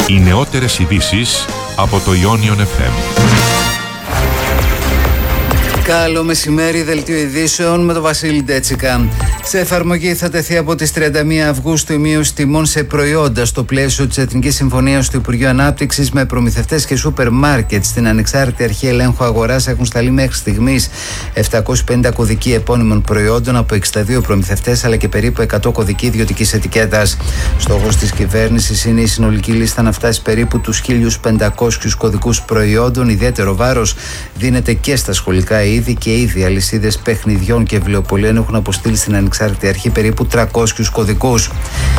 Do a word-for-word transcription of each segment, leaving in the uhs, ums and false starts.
Οι νεότερες ειδήσεις από το Ionion εφ εμ. Καλό μεσημέρι, δελτίο ειδήσεων με τον Βασίλη Ντέτσικα. Σε εφαρμογή θα τεθεί από τις τριάντα μία Αυγούστου η μείωση τιμών σε προϊόντα στο πλαίσιο της Εθνικής Συμφωνίας του Υπουργείου Ανάπτυξης με προμηθευτές και σούπερ μάρκετ. Στην Ανεξάρτητη Αρχή Ελέγχου Αγοράς έχουν σταλεί μέχρι στιγμής επτακόσιοι πενήντα κωδικοί επώνυμων προϊόντων από εξήντα δύο προμηθευτές αλλά και περίπου εκατό κωδικοί ιδιωτικής ετικέτας. Στόχος της κυβέρνησης είναι η συνολική λίστα να φτάσει περίπου τους χίλιους πεντακόσιους κωδικούς προϊόντων. Ιδιαίτερο βάρος δίνεται και στα σχολικά είδη και ήδη αλυσίδες παιχνιδιών και βιβλιοπωλείων έχουν αποστείλει στην Ανεξάρτητη Αρχή περίπου τριακόσιους κωδικούς.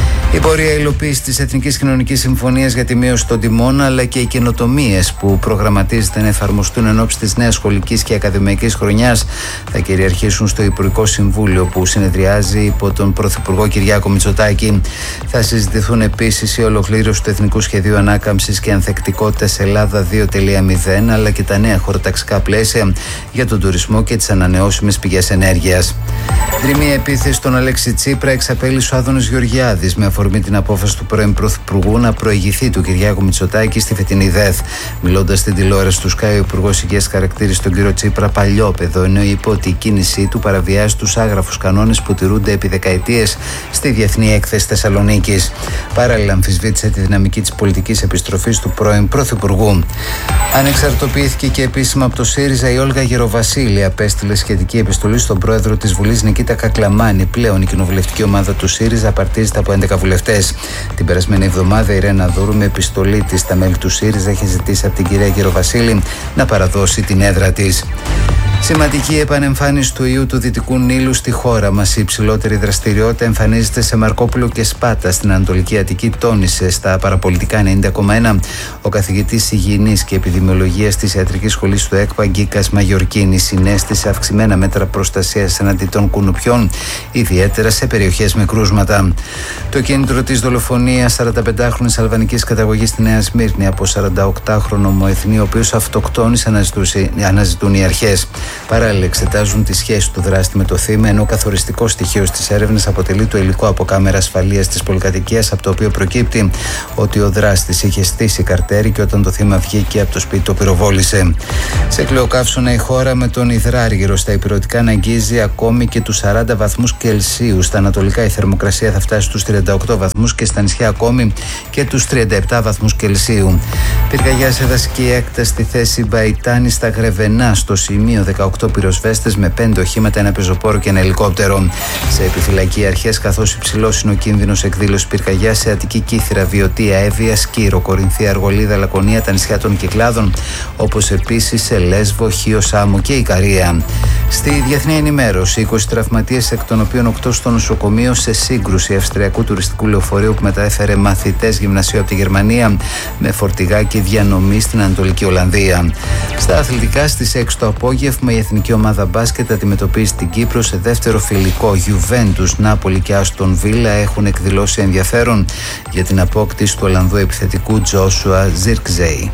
Η πορεία υλοποίηση της Εθνικής Κοινωνικής Συμφωνίας για τη μείωση των τιμών αλλά και οι καινοτομίες που προγραμματίζεται να εφαρμοστούν εν ώψη της νέας σχολικής και ακαδημαϊκής χρονιάς θα κυριαρχήσουν στο Υπουργικό Συμβούλιο που συνεδριάζει υπό τον Πρωθυπουργό Κυριάκο Μητσοτάκη. Θα συζητηθούν επίσης η ολοκλήρωση του Εθνικού Σχεδίου Ανάκαμψης και Ανθεκτικότητας Ελλάδα δύο κόμμα μηδέν αλλά και τα νέα χωροταξικά πλαίσια για τον τουρισμό και τις ανανεώσιμες πηγές ενέργειας. Δρυμία επίθεση στον Αλέξη Τσίπρα εξαπέλυσε ο Άδωνης Γεωργιάδης με αφορμή την απόφαση του πρώην Πρωθυπουργού να προηγηθεί του Κυριάκου Μητσοτάκη στη φετινή ΔΕΘ. Μιλώντας στην τηλεόραση του Sky, ο Υπουργός Υγείας χαρακτήρισε τον κύριο Τσίπρα παλιόπαιδο, ενώ είπε ότι η κίνησή του παραβιάζει τους άγραφους κανόνες που τηρούνται επί δεκαετίες στη Διεθνή Έκθεση Θεσσαλονίκης. Παράλληλα, αμφισβήτησε τη δυναμική της πολιτικής επιστροφής του πρώην Πρωθυπουργού. Ανεξαρτοποιήθηκε και επίσημα από το ΣΥΡΙΖΑ η Όλγα Γεροβασίλη. Απέστειλε σχετική επιστολή στον πρόεδρο της Βουλής Νικήτα Κακλαμάνη. Πλέον η κοινοβουλευτική ομάδα του ΣΥΡΙΖΑ απαρτίζεται από έντεκα βουλευτές. Την περασμένη εβδομάδα η Ρένα Δούρου με επιστολή της στα μέλη του ΣΥΡΙΖΑ έχει ζητήσει από την κυρία Γεροβασίλη να παραδώσει την έδρα της. Σημαντική επανεμφάνιση του ιού του Δυτικού Νείλου στη χώρα μας. Η υψηλότερη δραστηριότητα εμφανίζεται σε Μαρκόπουλο και Σπάτα στην Ανατολική Αττική, τόνισε στα παραπολιτικά ενενήντα κόμμα ένα ο καθηγητής Υγιεινής και Επιδημιολογίας της Ιατρικής Σχολής του ΕΚΠΑ Γκίκας Μαγιορκίνη. Συνέστησε αυξημένα μέτρα προστασίας εναντί των κουνουπιών, ιδιαίτερα σε περιοχές με κρούσματα. Το κίνητρο της δολοφονίας σαρανταπεντάχρονης αλβανικής καταγωγής στη Νέα Σμύρνη από σαρανταοκτάχρονο ομοεθνή, ο οποίος αυτοκτόνησε, αναζητούν οι αρχές. Παράλληλα, εξετάζουν τη σχέση του δράστη με το θύμα, ενώ καθοριστικό στοιχείο στις έρευνες αποτελεί το υλικό από κάμερα ασφαλείας της πολυκατοικίας, από το οποίο προκύπτει ότι ο δράστης είχε στήσει καρτέρι και όταν το θύμα βγήκε από το σπίτι το πυροβόλησε. Σε κλεοκαύσωνα η χώρα με τον υδράργυρο στα ηπειρωτικά να αγγίζει ακόμη και τους σαράντα βαθμούς Κελσίου. Στα ανατολικά η θερμοκρασία θα φτάσει στους τριάντα οκτώ βαθμούς και στα νησιά ακόμη και τους τριάντα επτά βαθμούς Κελσίου. Πυρκαγιά σε δασική έκταση στη θέση Μπαϊτάνη στα Γρεβενά, στο σημείο δεκαοκτώ πυροσβέστες με πέντε οχήματα, ένα πεζοπόρο και ένα ελικόπτερο. Σε επιφυλακή αρχές, καθώς υψηλός είναι ο κίνδυνος εκδήλωσης πυρκαγιάς σε Αττική Κύθυρα, Βιωτία, Εύβοια, Σκύρο, Κορινθία, Αργολίδα, Λακωνία, τα νησιά των Κυκλάδων, όπως επίσης σε Λέσβο, Χίο, Σάμο και Ικαρία. Στη διεθνή ενημέρωση, είκοσι τραυματίες, εκ των οποίων οκτώ στο νοσοκομείο σε σύγκρουση αυστριακού τουριστικού λεωφορείου που μετέφερε μαθητές γυμνασίου από τη Γερμανία με φορτηγάκι διανομή στην Ανατολική Ολλανδία. Στα αθλητικά, στις έξι το απόγευμα, η εθνική ομάδα μπάσκετ αντιμετωπίζει την Κύπρο σε δεύτερο φιλικό. Γιουβέντους, Νάπολη και Άστον Βίλα έχουν εκδηλώσει ενδιαφέρον για την απόκτηση του Ολλανδού επιθετικού Τζόσουα Ζιρκζέι.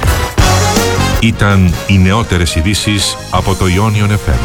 Ήταν οι νεότερες ειδήσεις από το Ionion εφ εμ.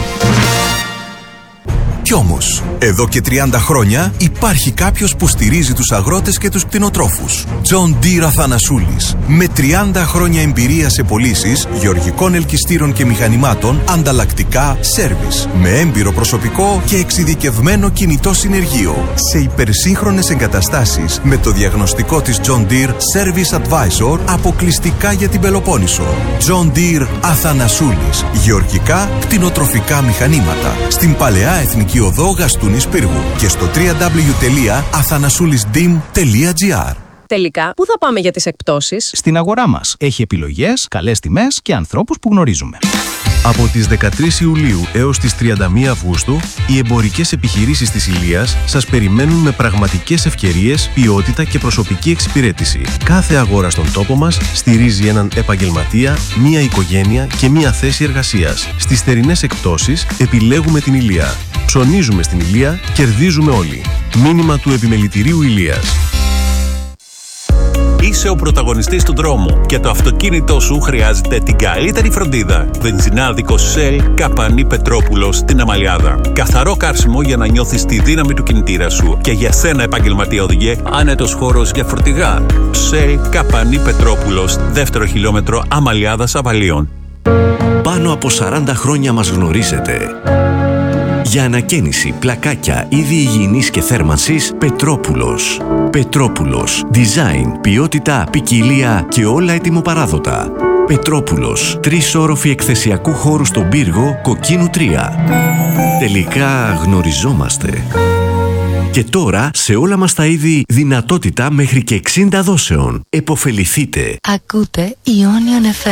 Κι όμως, εδώ και τριάντα χρόνια υπάρχει κάποιος που στηρίζει τους αγρότες και τους κτηνοτρόφους. John Deere Αθανασούλης. Με τριάντα χρόνια εμπειρία σε πωλήσεις γεωργικών ελκυστήρων και μηχανημάτων, ανταλλακτικά, σέρβις. Με έμπειρο προσωπικό και εξειδικευμένο κινητό συνεργείο. Σε υπερσύγχρονες εγκαταστάσεις με το διαγνωστικό της John Deere Service Advisor αποκλειστικά για την Πελοπόννησο. John Deere Αθανασούλης. Γεωργικά, κτηνοτροφικά μηχανήματα. Στην Παλαιά Εθνική Οδό Γαστούνης Πύργου και στο double-u double-u double-u τελεία αθανασούλισdim τελεία gr. Τελικά, πού θα πάμε για τις εκπτώσεις? Στην αγορά μας. Έχει επιλογές, καλές τιμές και ανθρώπους που γνωρίζουμε. Από τις δεκατρείς Ιουλίου έως τις τριάντα μία Αυγούστου, οι εμπορικές επιχειρήσεις της Ηλίας σας περιμένουν με πραγματικές ευκαιρίες, ποιότητα και προσωπική εξυπηρέτηση. Κάθε αγορά στον τόπο μας στηρίζει έναν επαγγελματία, μία οικογένεια και μία θέση εργασίας. Στις θερινές εκπτώσεις επιλέγουμε την Ηλία. Ψωνίζουμε στην Ηλία, κερδίζουμε όλοι. Μήνυμα του Επιμελητηρίου Ηλίας. Είσαι ο πρωταγωνιστής του δρόμου και το αυτοκίνητό σου χρειάζεται την καλύτερη φροντίδα. Βενζινάδικο Shell Καπανή Πετρόπουλος στην Αμαλιάδα. Καθαρό καύσιμο για να νιώθεις τη δύναμη του κινητήρα σου. Και για σένα, επαγγελματία οδηγέ, άνετος χώρος για φορτηγά. Shell Καπανή Πετρόπουλος, δεύτερο χιλιόμετρο Αμαλιάδας Αβαλίων. Πάνω από σαράντα χρόνια μας γνωρίζετε. Για ανακαίνιση, πλακάκια, είδη υγιεινής και θέρμανσης, Πετρόπουλος. Πετρόπουλος. Design, ποιότητα, ποικιλία και όλα ετοιμοπαράδοτα. Πετρόπουλος. Τρεις όροφοι εκθεσιακού χώρου στον πύργο, Κοκκίνου τρία. Τελικά γνωριζόμαστε. Και τώρα, σε όλα μας τα είδη, δυνατότητα μέχρι και εξήντα δόσεων. Εποφεληθείτε. Ακούτε Ionion εφ εμ.